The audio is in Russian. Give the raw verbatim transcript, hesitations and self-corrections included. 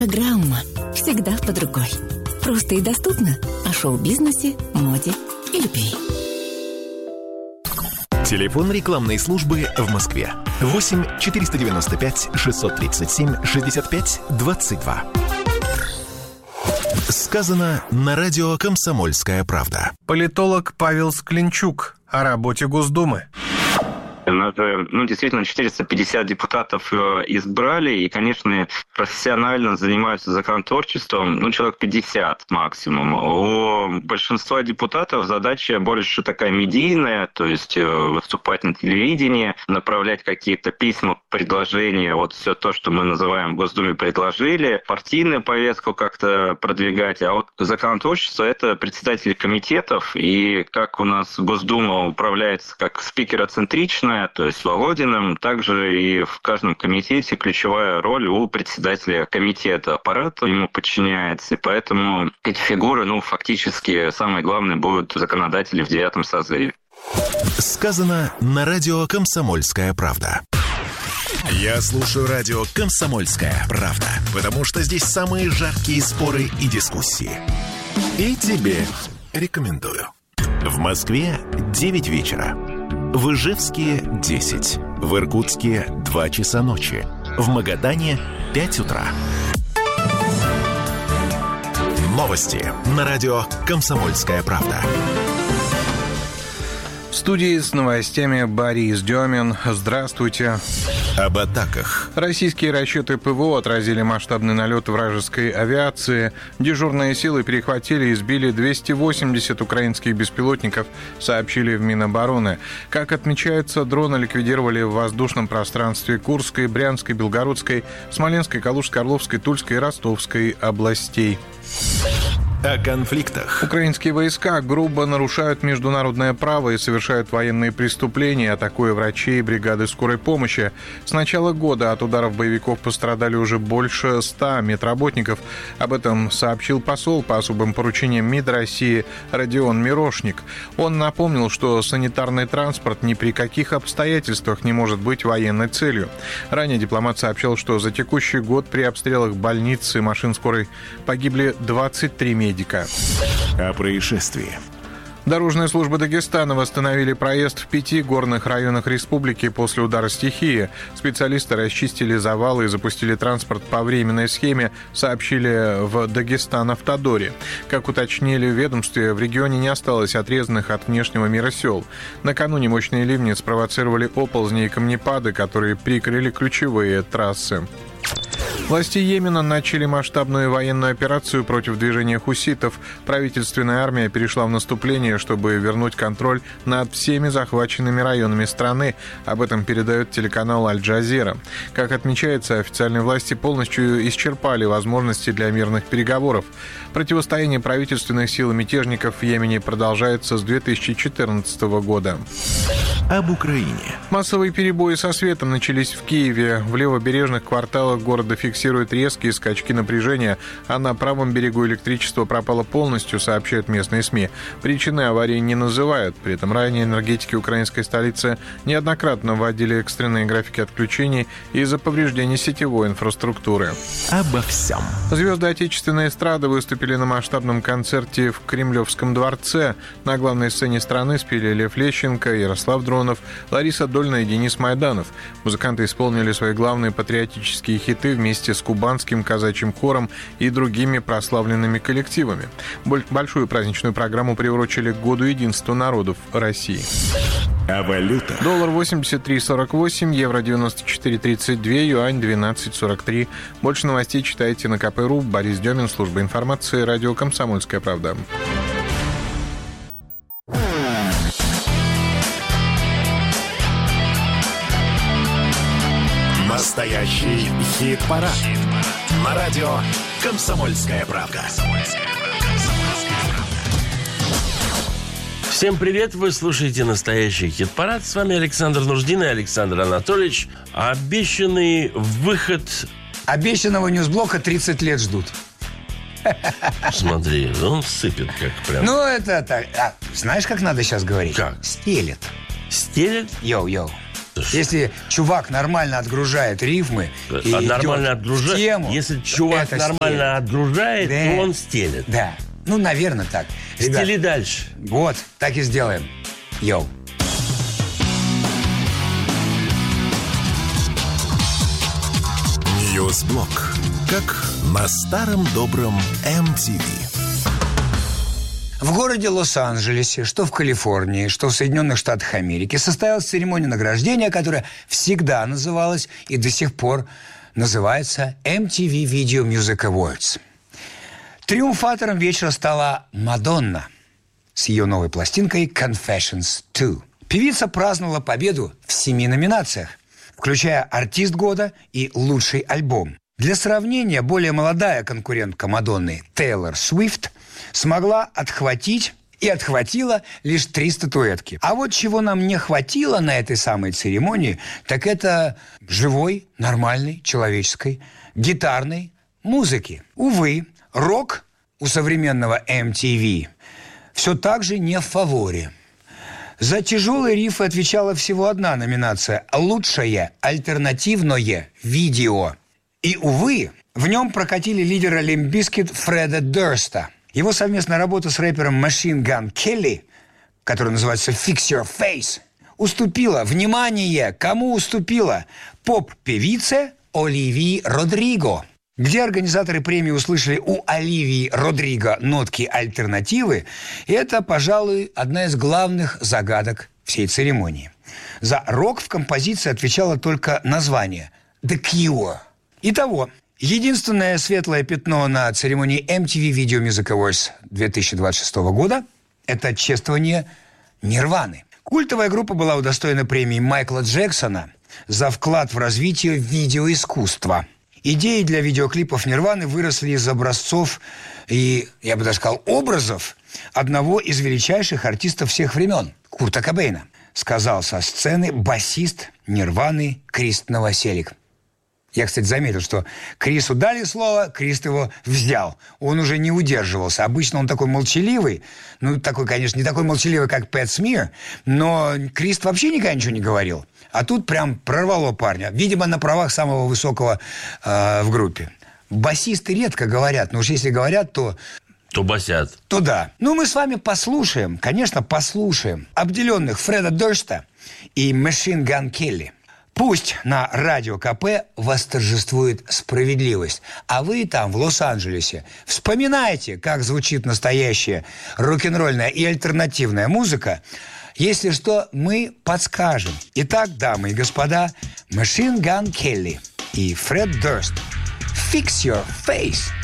Программа всегда под рукой. Просто и доступно о шоу-бизнесе, моде и любви. Телефон рекламной службы в Москве. восемь четыреста девяносто пять шестьсот тридцать семь шестьдесят пять двадцать два. Сказано на радио «Комсомольская правда». Политолог Павел Склянчук о работе Госдумы. Надо, ну, действительно, четыреста пятьдесят депутатов избрали, и, конечно, профессионально занимаются законотворчеством, ну, человек пятьдесят максимум. У большинства депутатов задача больше такая медийная, то есть выступать на телевидении, направлять какие-то письма, предложения, вот все то, что мы называем в Госдуме, предложили, партийную повестку как-то продвигать, а вот законотворчество — это председатели комитетов, и как у нас Госдума управляется как спикероцентричная, то есть Володиным, также и в каждом комитете ключевая роль у председателя комитета. Аппарат ему подчиняется, и поэтому эти фигуры, ну, фактически, самое главное, будут законодатели в девятом созыве. Сказано на радио «Комсомольская правда». Я слушаю радио «Комсомольская правда», потому что здесь самые жаркие споры и дискуссии. И тебе рекомендую. В Москве девять вечера. В Ижевске десять. В Иркутске два часа ночи. В Магадане пять утра. Новости на радио «Комсомольская правда». В студии с новостями Борис Демин. Здравствуйте. Об атаках. Российские расчеты ПВО отразили масштабный налет вражеской авиации. Дежурные силы перехватили и сбили двести восемьдесят украинских беспилотников, сообщили в Минобороны. Как отмечается, дроны ликвидировали в воздушном пространстве Курской, Брянской, Белгородской, Смоленской, Калужской, Орловской, Тульской и Ростовской областей. О конфликтах. Украинские войска грубо нарушают международное право и совершают военные преступления, атакуя врачей и бригады скорой помощи. С начала года от ударов боевиков пострадали уже больше ста медработников. Об этом сообщил посол по особым поручениям МИД России Родион Мирошник. Он напомнил, что санитарный транспорт ни при каких обстоятельствах не может быть военной целью. Ранее дипломат сообщил, что за текущий год при обстрелах больниц и машин скорой погибли двадцать три медика. О происшествии. Дорожные службы Дагестана восстановили проезд в пяти горных районах республики после удара стихии. Специалисты расчистили завалы и запустили транспорт по временной схеме, сообщили в Дагестан-Автодоре. Как уточнили в ведомстве, в регионе не осталось отрезанных от внешнего мира сел. Накануне мощные ливни спровоцировали оползни и камнепады, которые прикрыли ключевые трассы. Власти Йемена начали масштабную военную операцию против движения хуситов. Правительственная армия перешла в наступление, чтобы вернуть контроль над всеми захваченными районами страны. Об этом передает телеканал Аль-Джазира. Как отмечается, официальные власти полностью исчерпали возможности для мирных переговоров. Противостояние правительственных сил и мятежников в Йемене продолжается с две тысячи четырнадцатого года. Об Украине. Массовые перебои со светом начались в Киеве. В левобережных кварталах города фиксируют резкие скачки напряжения, а на правом берегу электричество пропало полностью, сообщают местные СМИ. Причины аварии не называют. При этом ранее энергетики украинской столицы неоднократно вводили экстренные графики отключений из-за повреждений сетевой инфраструктуры. Обо всем. Звезды отечественной эстрады выступили на масштабном концерте в Кремлевском дворце. На главной сцене страны спели Лев Лещенко, Ярослав Дронов, Лариса Дольна и Денис Майданов. Музыканты исполнили свои главные патриотические хиты вместе с кубанским казачьим хором и другими прославленными коллективами. Большую праздничную программу приурочили к Году единства народов России. О валютах. Доллар восемьдесят три сорок восемь, евро девяносто четыре тридцать два, юань двенадцать сорок три. Больше новостей читайте на ка пэ точка ру. Борис Демин, служба информации, радио «Комсомольская правда». Настоящий хит-парад. Хит на радио «Комсомольская правда». Всем привет, вы слушаете настоящий хит-парад. С вами Александр Нуждин и Александр Анатольевич. Обещанный выход... Обещанного ньюсблока тридцать лет ждут. Смотри, он сыпет как прям. Ну, это так. А, знаешь, как надо сейчас говорить? Как? Стелет. Стелет? Йоу-йоу. Если чувак нормально отгружает рифмы и а нормально идет отгружает, в тему, если чувак это нормально стиль. отгружает, Да. то он стелет. Да, ну, наверное, так. Ребят, Стели дальше. вот, так и сделаем. Йоу. Ньюсблок. Как на старом добром эм ти ви. В городе Лос-Анджелесе, что в Калифорнии, что в Соединенных Штатах Америки, состоялась церемония награждения, которая всегда называлась и до сих пор называется эм ти ви Video Music Awards. Триумфатором вечера стала Мадонна с ее новой пластинкой Confessions два. Певица праздновала победу в семи номинациях, включая «Артист года» и «Лучший альбом». Для сравнения, более молодая конкурентка Мадонны Тейлор Свифт смогла отхватить и отхватила лишь три статуэтки. А вот чего нам не хватило на этой самой церемонии, так это живой, нормальной, человеческой, гитарной музыки. Увы, рок у современного эм ти ви все так же не в фаворе. За тяжелые рифы отвечала всего одна номинация – «Лучшее альтернативное видео». И, увы, в нем прокатили лидера Limp Bizkit Фреда Дёрста. Его совместная работа с рэпером Machine Gun Kelly, которая называется «Fix Your Face», уступила, внимание, кому уступила? Поп-певице Оливии Родриго. Где организаторы премии услышали у Оливии Родриго нотки альтернативы, это, пожалуй, одна из главных загадок всей церемонии. За рок в композиции отвечало только название «The Cure». Итого, единственное светлое пятно на церемонии эм ти ви Video Music Awards две тысячи двадцать шестого года – это чествование Нирваны. Культовая группа была удостоена премии Майкла Джексона за вклад в развитие видеоискусства. Идеи для видеоклипов Нирваны выросли из образцов и, я бы даже сказал, образов одного из величайших артистов всех времен – Курта Кобейна, сказал со сцены басист Нирваны Крис Новоселик. Я, кстати, заметил, что Крису дали слово, Крис его взял. Он уже не удерживался. Обычно он такой молчаливый. Ну, такой, конечно, не такой молчаливый, как Пэт Смир, но Крис вообще никогда ничего не говорил. А тут прям прорвало парня. Видимо, на правах самого высокого э, в группе. Басисты редко говорят, но уж если говорят, то... То басят. То да. Ну, мы с вами послушаем, конечно, послушаем обделенных Фреда Дёрста и Machine Gun Kelly. Пусть на радио ка пэ восторжествует справедливость. А вы там, в Лос-Анджелесе, вспоминайте, как звучит настоящая рок-н-ролльная и альтернативная музыка. Если что, мы подскажем. Итак, дамы и господа, Machine Gun Kelly и Фред Дёрст. Fix Your Face.